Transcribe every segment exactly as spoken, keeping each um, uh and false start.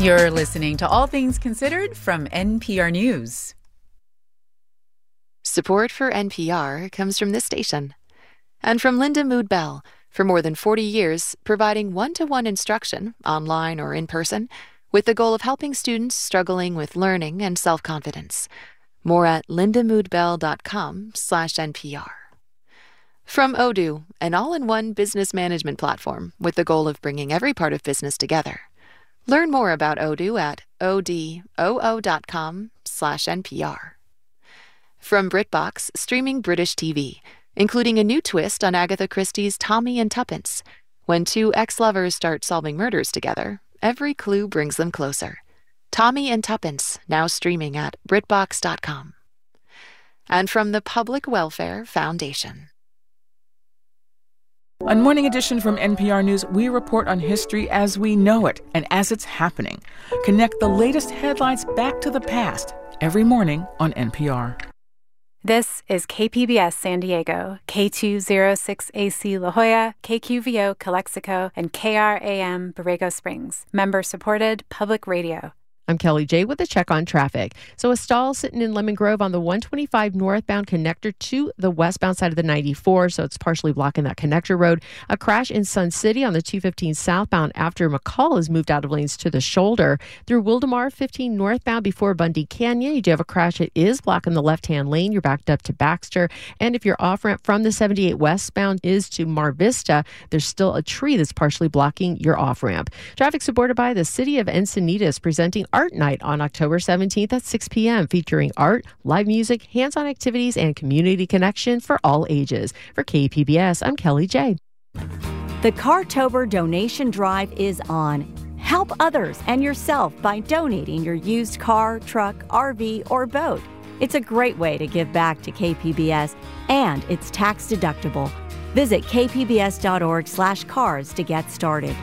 You're listening to All Things Considered from N P R News. Support for N P R comes from this station and from Linda Mood Bell. For more than forty years, providing one-to-one instruction, online or in person, with the goal of helping students struggling with learning and self-confidence. More at lindamoodbell.com slash NPR. From Odoo, an all-in-one business management platform with the goal of bringing every part of business together. Learn more about Odoo at odoo.com slash NPR. From BritBox, streaming British T V, including a new twist on Agatha Christie's Tommy and Tuppence. When two ex-lovers start solving murders together, every clue brings them closer. Tommy and Tuppence, now streaming at britbox dot com. And from the Public Welfare Foundation. On Morning Edition from N P R News, we report on history as we know it and as it's happening. Connect the latest headlines back to the past every morning on N P R. This is K P B S San Diego, K two oh six A C La Jolla, K Q V O Calexico, and K R A M Borrego Springs. Member-supported public radio. I'm Kelly J with a check on traffic. So a stall sitting in Lemon Grove on the one twenty-five northbound connector to the westbound side of the ninety-four, so it's partially blocking that connector road. A crash in Sun City on the two fifteen southbound after McCall has moved out of lanes to the shoulder. Through Wildemar fifteen northbound before Bundy Canyon, you do have a crash. It is blocking the left-hand lane. You're backed up to Baxter. And if your off-ramp from the seventy-eight westbound is to Mar Vista, there's still a tree that's partially blocking your off-ramp. Traffic supported by the City of Encinitas, presenting Art Night on October seventeenth at six p.m. featuring art, live music, hands-on activities, and community connection for all ages. For K P B S, I'm Kelly J. The Cartober donation drive is on. Help others and yourself by donating your used car, truck, R V, or boat. It's a great way to give back to K P B S, and it's tax deductible. Visit kpbs.org slash cars to get started.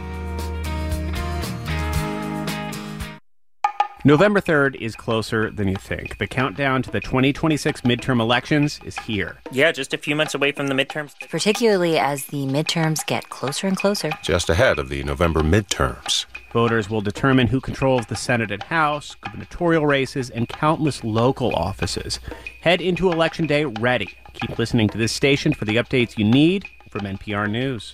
November third is closer than you think. The countdown to the twenty twenty-six midterm elections is here. Yeah, just a few months away from the midterms. Particularly as the midterms get closer and closer. Just ahead of the November midterms. Voters will determine who controls the Senate and House, gubernatorial races, and countless local offices. Head into Election Day ready. Keep listening to this station for the updates you need from N P R News.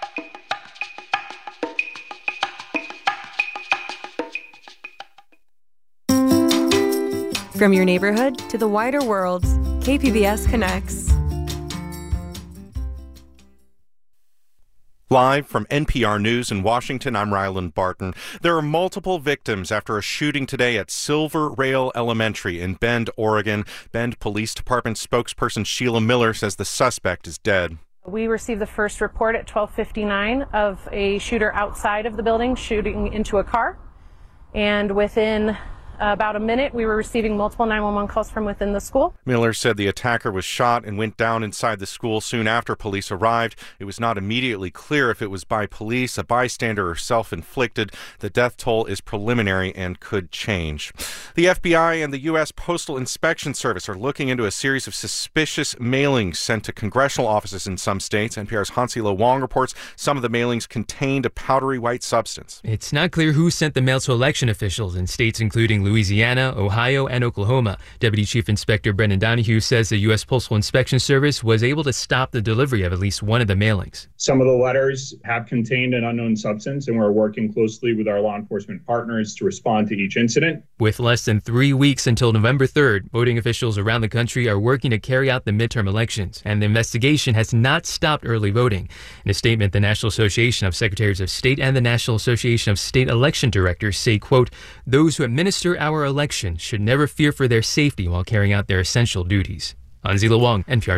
From your neighborhood to the wider world, K P B S connects. Live from N P R News in Washington, I'm Ryland Barton. There are multiple victims after a shooting today at Silver Rail Elementary in Bend, Oregon. Bend Police Department spokesperson Sheila Miller says the suspect is dead. We received the first report at twelve fifty-nine of a shooter outside of the building shooting into a car. And within Uh, about a minute, we were receiving multiple nine one one calls from within the school. Miller said the attacker was shot and went down inside the school soon after police arrived. It was not immediately clear if it was by police, a bystander, or self-inflicted. The death toll is preliminary and could change. The F B I and the U S Postal Inspection Service are looking into a series of suspicious mailings sent to congressional offices in some states. N P R's Hansi Lo Wong reports some of the mailings contained a powdery white substance. It's not clear who sent the mail to election officials in states including Louisiana, Ohio, and Oklahoma. Deputy Chief Inspector Brendan Donahue says the U S Postal Inspection Service was able to stop the delivery of at least one of the mailings. Some of the letters have contained an unknown substance, and we're working closely with our law enforcement partners to respond to each incident. With less than three weeks until November third, voting officials around the country are working to carry out the midterm elections, and the investigation has not stopped early voting. In a statement, the National Association of Secretaries of State and the National Association of State Election Directors say, quote, "Those who administer our election should never fear for their safety while carrying out their essential duties." Hansi Lo Wong, N P R